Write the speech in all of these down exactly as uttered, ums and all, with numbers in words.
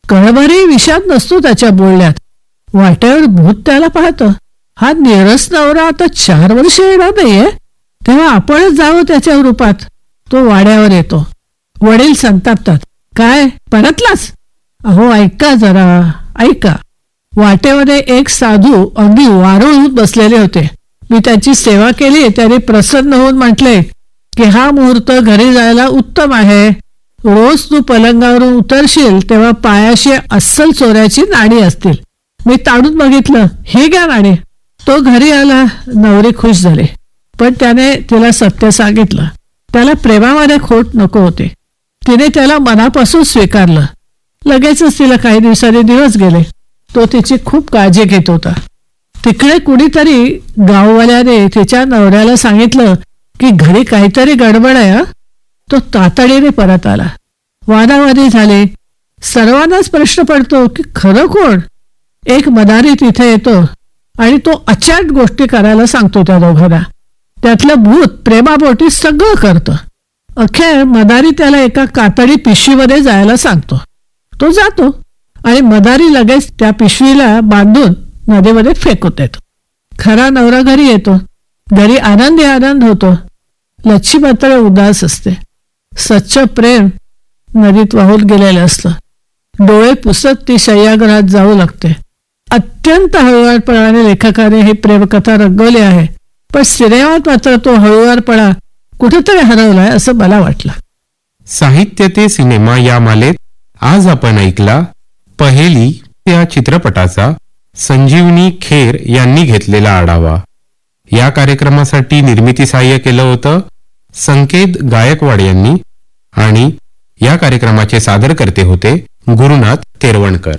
कळभरही विषाद नसतो त्याच्या बोलण्यात. वाटेवर भूत त्याला पाहतं. हा निरस नवरा आता चार वर्ष येणार नाहीये, तेव्हा आपणच जावं त्याच्या रूपात. तो वाड्यावर येतो. वडील संतापतात. काय परतलास? अहो ऐका जरा, ऐका. वाटेमध्ये एक साधू अगदी वारुळ बसलेले होते. मी त्यांची सेवा केली. त्याने प्रसन्न होऊन म्हटले की हा मुहूर्त घरी जायला उत्तम आहे. रोज तू पलंगावरून उतरशील तेव्हा पायाशी अस्सल चोऱ्याची नाणी असतील. मी ताडून बघितलं. हे घ्या नाणी. तो घरी आला. नवरी खुश झाली, पण त्याने तिला सत्य सांगितलं. त्याला प्रेमामध्ये खोट नको होते. तिने त्याला मनापासून स्वीकारलं. लगेचच तिला काही दिवसांनी दिवस गेले. तो तिची खूप काळजी घेत होता. तिकडे कुणीतरी गाववाल्याने तिच्या नवऱ्याला सांगितलं की घरी काहीतरी गडबड आहे. तो तातडीने परत आला. वादावादी झाले. सर्वांनाच प्रश्न पडतो की खरं कोण? एक मदारी तिथे येतो आणि तो अचाट गोष्टी करायला सांगतो त्या दोघांना. त्यातलं भूत प्रेमापोटी सगळं करतं. अखेर मदारी त्याला एका कातडी पिशवीमध्ये जायला सांगतो. तो जातो आणि मदारी लगेच त्या पिशवीला बांधून नदीमध्ये फेकून देतो. खरा नवरा घरी येतो. घरी आनंदी आनंद होतो. लच्छी मात्र उदास असते. सच्च प्रेम नदीत वाहून गेलेलं असतं. डोळे पुसत ती शय्यागृहात जाऊ लागते. अत्यंत हळुवारपणाने लेखकाने ही प्रेमकथा रंगवली आहे, पण सिनेमात मात्र तो हळुवारपणा कुठेतरी हरवलाय असं मला वाटलं. साहित्य ते सिनेमा या मालेत आज आपण ऐकला पहेली या चित्रपटाचा संजीवनी खेर यांनी घेतलेला आढावा. या कार्यक्रमासाठी निर्मिती सहाय्य केलं होतं संकेत गायकवाड यांनी आणि या कार्यक्रमाचे सादरकर्ते होते गुरुनाथ तेरवणकर.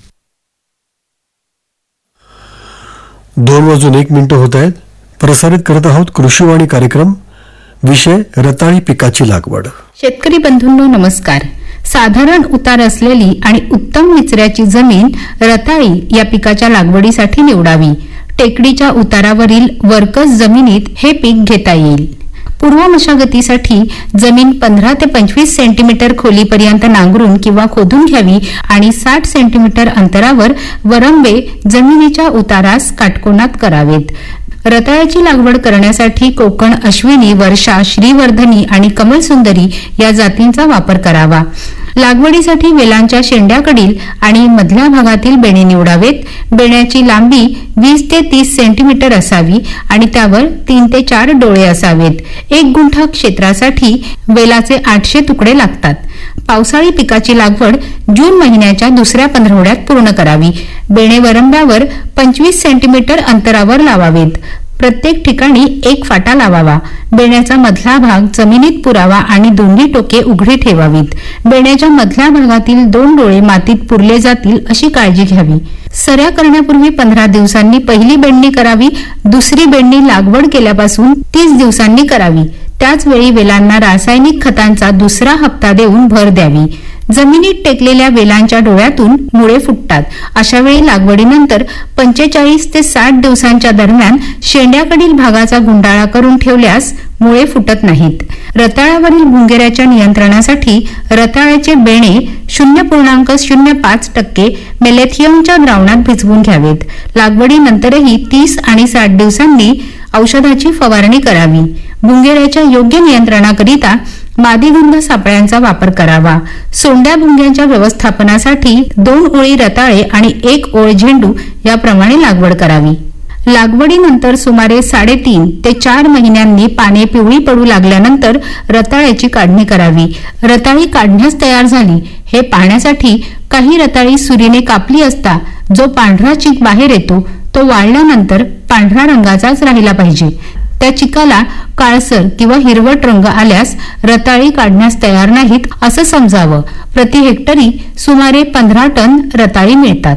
दोन वाजून एक मिनिटं होत आहेत. प्रसारित करत आहोत कृषीवाणी कार्यक्रम. विषय रताळी पिकाची लागवड. शेतकरी बंधूंनो नमस्कार. साधारण उतार असलेली आणि उत्तम निचऱ्याची जमीन रताळी या पिकाच्या लागवडीसाठी निवडावी. टेकडीच्या उतारावरील वरकस जमिनीत हे पीक घेता येईल. पूर्व मशागतीसाठी जमीन पंधरा ते पंचवीस सेंटीमीटर खोलीपर्यंत नांगरून किंवा खोदून घ्यावी आणि साठ सेंटीमीटर अंतरावर वरंबे जमिनीच्या उतारास काटकोनात करावेत. रताळ्याची लागवड करण्यासाठी कोकण अश्विनी, वर्षा, श्रीवर्धनी आणि कमलसुंदरी या जातींचा वापर करावा. लागवडीसाठी वेलांच्या शेंड्याकडील आणि मधल्या भागातील बेणे निवडावेत. बेण्याची लांबी वीस ते तीस सेंटीमीटर असावी आणि त्यावर तीन ते चार डोळे असावेत. एक गुंठा क्षेत्रासाठी वेलाचे आठशे तुकडे लागतात. पावसाळी पिकाची लागवड जून महिन्याच्या दुसऱ्या पंधरवड्यात पूर्ण करावी. बेणे वरंब्यावर पंचवीस सेंटीमीटर अंतरावर लावावेत. प्रत्येक ठिकाणी एक फाटा लावावा. बेण्याचा मधला भाग जमिनीत पुरावा आणि दोन्ही टोके उघडी ठेवावीत. बेण्याच्या मधल्या भागातील दोन डोळे मातीत पुरले जातील अशी काळजी घ्यावी. सऱ्या करण्यापूर्वी पंधरा दिवसांनी पहिली बेंडणी करावी. दुसरी बेंडणी लागवड केल्यापासून तीस दिवसांनी करावी. त्याचवेळी वेलांना रासायनिक खतांचा दुसरा हप्ता देऊन भर द्यावी. जमिनीत टेकलेल्या वेलांच्या डोळ्यातून मुळे फुटतात. अशा वेळी लागवडीनंतर पंचेचाळीस ते साठ दिवसांच्या दरम्यान शेंड्याकडील भागाचा गुंडाळा करून ठेवल्यास मुळे फुटत नाहीत. रताळ्यावरील भुंगेऱ्याच्या नियंत्रणासाठी रताळ्याचे बेणे शून्य पूर्णांक शून्य पाच टक्के मेलेथियमच्या द्रावणात भिजवून घ्यावेत. लागवडीनंतरही तीस आणि साठ दिवसांनी औषधाची फवारणी करावी. भुंगेऱ्याच्या योग्य नियंत्रणाकरिता मादीगंध सापळ्यांचा वापर करावा. सोंड्या भुंग्यांच्या व्यवस्थापनासाठी दोन ओळी रताळे आणि एक ओळ झेंडू याप्रमाणे लागवड करावी. लागवडीनंतर सुमारे साडेतीन ते चार महिन्यांनी पाने पिवळी पडू लागल्यानंतर रताळ्याची काढणी करावी. रताळी काढण्यास तयार झाली हे पाहण्यासाठी काही रताळी सुरीने कापली असता जो पांढरा चीक बाहेर येतो तो वाळल्यानंतर पांढरा रंगाचाच राहिला पाहिजे. त्या चिकाला काळसर किंवा हिरवट रंग आल्यास रताळी काढण्यास तयार नाहीत असं समजावं. प्रति हेक्टरी सुमारे पंधरा टन रताळी मिळतात.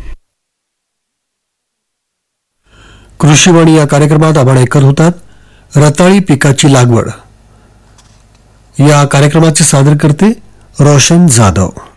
कृषीवाणी या कार्यक्रमात आपण ऐकत होतात रताळी पिकाची लागवड. या कार्यक्रमाचे सादरकर्ते रोशन जाधव.